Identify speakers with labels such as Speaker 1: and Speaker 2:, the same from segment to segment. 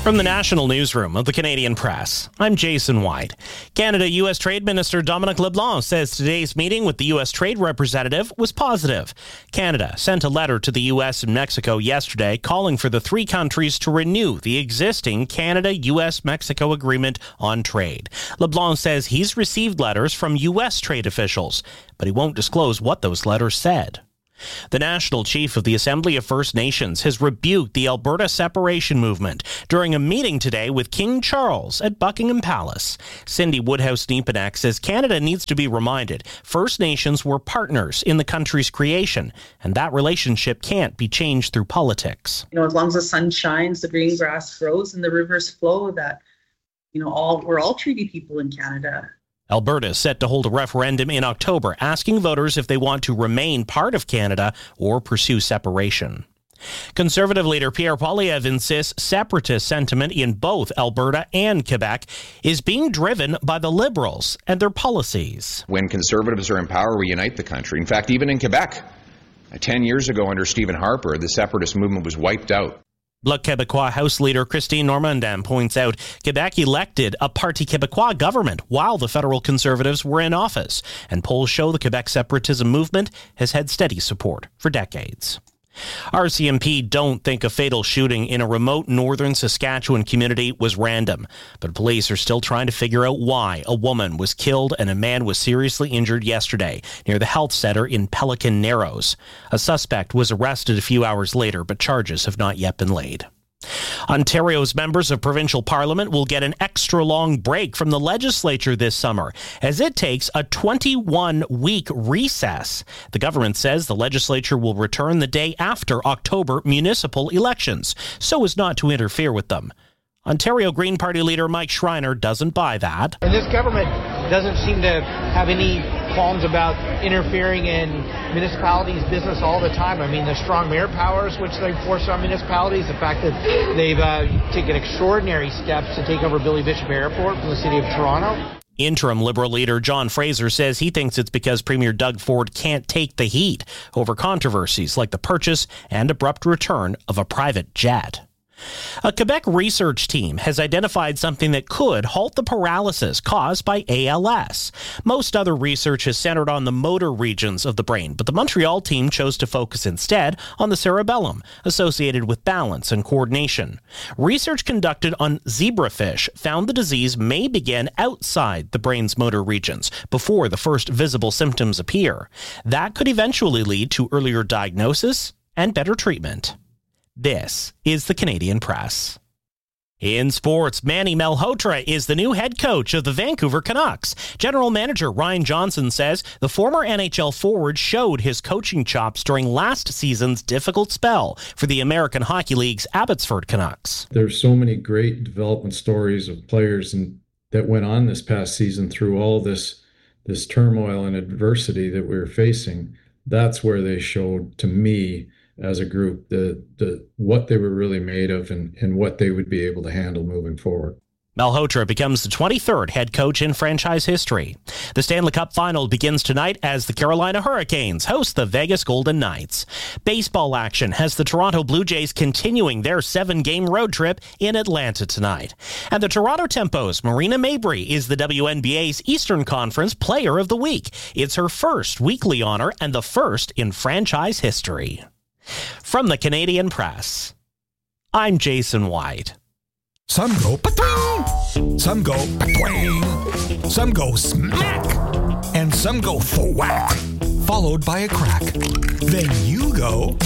Speaker 1: From the National Newsroom of the Canadian Press, I'm Jason White. Canada-U.S. Trade Minister Dominic LeBlanc says today's meeting with the U.S. Trade Representative was positive. Canada sent a letter to the U.S. and Mexico yesterday calling for the three countries to renew the existing Canada-U.S.-Mexico agreement on trade. LeBlanc says he's received letters from U.S. trade officials, but he won't disclose what those letters said. The National Chief of the Assembly of First Nations has rebuked the Alberta separation movement during a meeting today with King Charles at Buckingham Palace. Cindy Woodhouse-Neepanek says Canada needs to be reminded First Nations were partners in the country's creation, and that relationship can't be changed through politics.
Speaker 2: As long as the sun shines, the green grass grows, and the rivers flow, that, we're all treaty people in Canada.
Speaker 1: Alberta is set to hold a referendum in October asking voters if they want to remain part of Canada or pursue separation. Conservative leader Pierre Poilievre insists separatist sentiment in both Alberta and Quebec is being driven by the Liberals and their policies.
Speaker 3: When Conservatives are in power, we unite the country. In fact, even in Quebec, 10 years ago under Stephen Harper, the separatist movement was wiped out.
Speaker 1: Bloc Québécois House Leader Christine Normandin points out Quebec elected a Parti Québécois government while the federal Conservatives were in office, and polls show the Quebec separatism movement has had steady support for decades. RCMP don't think a fatal shooting in a remote northern Saskatchewan community was random, but police are still trying to figure out why a woman was killed and a man was seriously injured yesterday near the health center in Pelican Narrows. A suspect was arrested a few hours later, but charges have not yet been laid. Ontario's members of provincial parliament will get an extra long break from the legislature this summer as it takes a 21-week recess. The government says the legislature will return the day after October municipal elections, so as not to interfere with them. Ontario Green Party leader Mike Schreiner doesn't buy that.
Speaker 4: And this government doesn't seem to have any qualms about interfering in municipalities' business all the time. I mean, the strong mayor powers which they force on municipalities, the fact that they've taken extraordinary steps to take over Billy Bishop Airport from the city of Toronto.
Speaker 1: Interim Liberal leader John Fraser says he thinks it's because Premier Doug Ford can't take the heat over controversies like the purchase and abrupt return of a private jet. A Quebec research team has identified something that could halt the paralysis caused by ALS. Most other research is centered on the motor regions of the brain, but the Montreal team chose to focus instead on the cerebellum, associated with balance and coordination. Research conducted on zebrafish found the disease may begin outside the brain's motor regions before the first visible symptoms appear. That could eventually lead to earlier diagnosis and better treatment. This is the Canadian Press. In sports, Manny Malhotra is the new head coach of the Vancouver Canucks. General manager Ryan Johnson says the former NHL forward showed his coaching chops during last season's difficult spell for the American Hockey League's Abbotsford Canucks.
Speaker 5: There's so many great development stories of players that went on this past season through all this turmoil and adversity that we were facing. That's where they showed, to me, as a group, the what they were really made of and what they would be able to handle moving forward.
Speaker 1: Malhotra becomes the 23rd head coach in franchise history. The Stanley Cup Final begins tonight as the Carolina Hurricanes host the Vegas Golden Knights. Baseball action has the Toronto Blue Jays continuing their 7-game road trip in Atlanta tonight. And the Toronto Tempo's Marina Mabrey is the WNBA's Eastern Conference Player of the Week. It's her first weekly honor and the first in franchise history. From the Canadian Press, I'm Jason White.
Speaker 6: Some go pa-twing, some go pa-twing, some go smack, and some go thwack, followed by a crack. Then you go,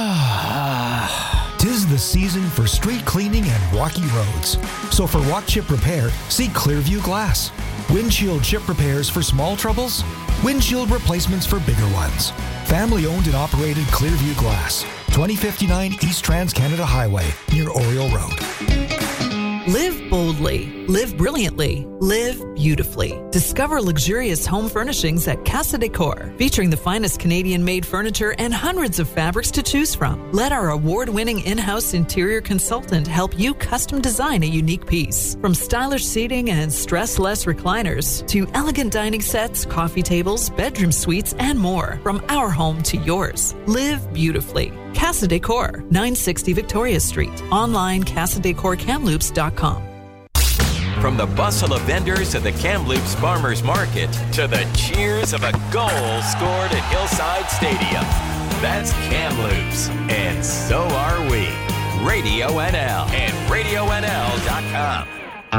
Speaker 6: Tis the season for street cleaning and rocky roads. So for walk chip repair, see Clearview Glass. Windshield chip repairs for small troubles, windshield replacements for bigger ones. Family owned and operated Clearview Glass, 2059 East Trans-Canada Highway, near Oriole Road.
Speaker 7: Live boldly, live brilliantly, live beautifully. Discover luxurious home furnishings at Casa Decor, featuring the finest Canadian-made furniture and hundreds of fabrics to choose from. Let our award-winning in-house interior consultant help you custom design a unique piece. From stylish seating and stress-less recliners to elegant dining sets, coffee tables, bedroom suites, and more. From our home to yours. Live beautifully. Casa Decor, 960 Victoria Street. Online, CasaDecorCamloops.com.
Speaker 8: From the bustle of vendors at the Kamloops Farmers Market to the cheers of a goal scored at Hillside Stadium. That's Kamloops, and so are we. Radio NL and RadioNL.com.